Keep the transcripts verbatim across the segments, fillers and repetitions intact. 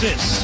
Texas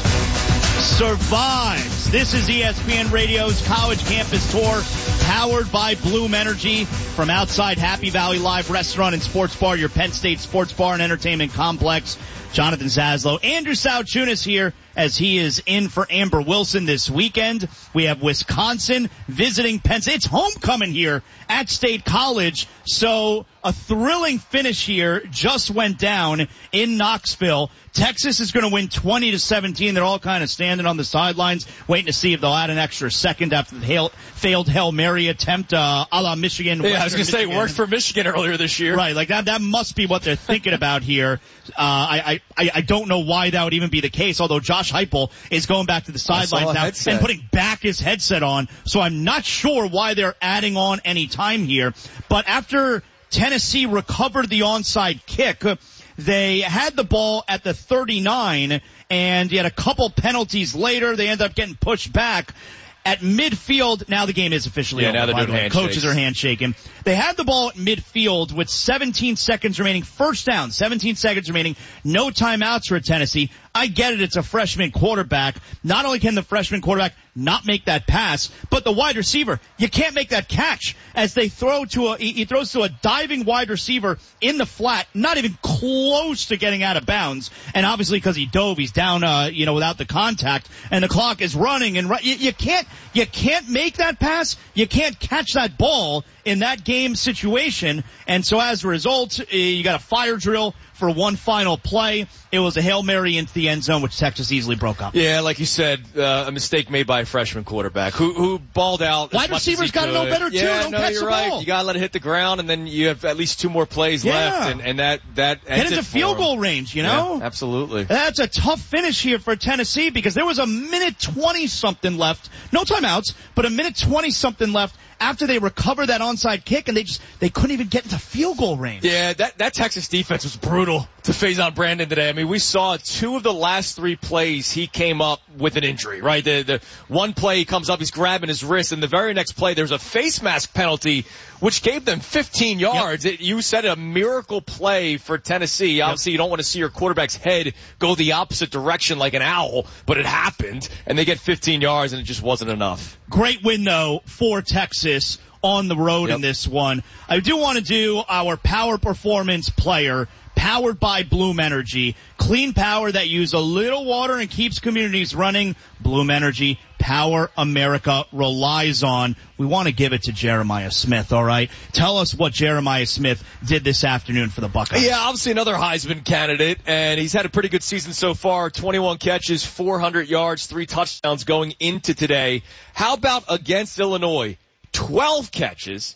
survives. This is E S P N Radio's College Campus Tour, powered by Bloom Energy from outside Happy Valley Live Restaurant and Sports Bar, your Penn State Sports Bar and Entertainment Complex. Jonathan Zaslow, Andrew Sauchunas here as he is in for Amber Wilson this weekend. We have Wisconsin visiting Penn State. It's homecoming here at State College. So a thrilling finish here just went down in Knoxville. Texas is going to win twenty to seventeen. They're all kind of standing on the sidelines, waiting to see if they'll add an extra second after the hail, failed Hail Mary attempt, uh, a la Michigan. Yeah, I was going to say, it worked for Michigan earlier this year. Right, like that, that must be what they're thinking about here. Uh, I, I, I don't know why that would even be the case, although Josh Heupel is going back to the sidelines now headset. and putting back his headset on. So I'm not sure why they're adding on any time here. But after Tennessee recovered the onside kick, they had the ball at the thirty-nine, and you had a couple penalties later. They ended up getting pushed back. At midfield, now the game is officially yeah, over. Now they're by doing the way. handshakes. Coaches are handshaking. They had the ball at midfield with seventeen seconds remaining. First down, seventeen seconds remaining. No timeouts for Tennessee. I get it. It's a freshman quarterback. Not only can the freshman quarterback not make that pass, but the wide receiver, you can't make that catch as they throw to a, he throws to a diving wide receiver in the flat, not even close to getting out of bounds. And obviously because he dove, he's down, uh, you know, without the contact, and the clock is running and you, you can't, you can't make that pass. You can't catch that ball in that game situation. And so as a result, you got a fire drill for one final play. It was a Hail Mary into the end zone, which Texas easily broke up. Yeah, like you said, uh, a mistake made by a freshman quarterback who who balled out. Wide receivers got to know better, too. Yeah, Don't no, catch you're the right. ball. You got to let it hit the ground, and then you have at least two more plays yeah. left, and, and that, that Get ends into it for field him. goal range, you know? Yeah, absolutely. That's a tough finish here for Tennessee because there was a minute twenty-something left. No timeouts, but a minute twenty-something left after they recovered that onside kick, and they just, they couldn't even get into field goal range. Yeah, that, that Texas defense was brutal to phase on Brandon today. I mean, we saw two of the last three plays he came up with an injury, right? The, the one play he comes up, he's grabbing his wrist, and the very next play there's a face mask penalty, which gave them fifteen yards. Yep. It, you said a miracle play for Tennessee. Yep. Obviously, you don't want to see your quarterback's head go the opposite direction like an owl, but it happened, and they get fifteen yards, and it just wasn't enough. Great win, though, for Texas on the road yep. in this one. I do want to do our power performance player, powered by Bloom Energy. Clean power that uses a little water and keeps communities running. Bloom Energy, power America relies on. We want to give it to Jeremiah Smith, all right? Tell us what Jeremiah Smith did this afternoon for the Buckeyes. Yeah, obviously another Heisman candidate, and he's had a pretty good season so far. twenty-one catches, four hundred yards, three touchdowns going into today. How about against Illinois? twelve catches,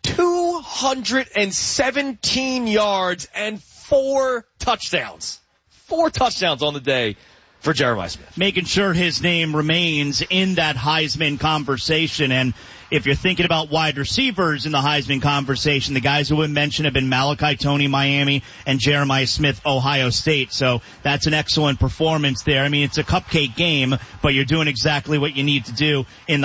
two hundred seventeen yards, and four touchdowns. Four touchdowns on the day for Jeremiah Smith. Making sure his name remains in that Heisman conversation. And if you're thinking about wide receivers in the Heisman conversation, the guys who have been mentioned have been Malachi Toney, Miami, and Jeremiah Smith, Ohio State. So that's an excellent performance there. I mean, it's a cupcake game, but you're doing exactly what you need to do in the